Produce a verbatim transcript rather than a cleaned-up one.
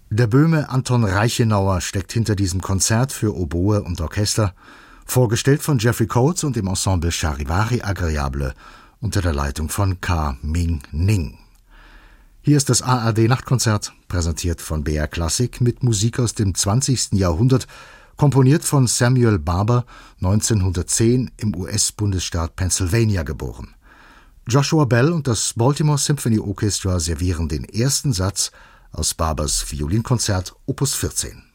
Der Böhme Anton Reichenauer steckt hinter diesem Konzert für Oboe und Orchester, vorgestellt von Jeffrey Coates und dem Ensemble Charivari Agréable unter der Leitung von Ka Ming Ning. Hier ist das A R D-Nachtkonzert, präsentiert von B R Klassik mit Musik aus dem zwanzigsten Jahrhundert, komponiert von Samuel Barber, neunzehnhundertzehn im U S-Bundesstaat Pennsylvania geboren. Joshua Bell und das Baltimore Symphony Orchestra servieren den ersten Satz aus Barbers Violinkonzert Opus vierzehn.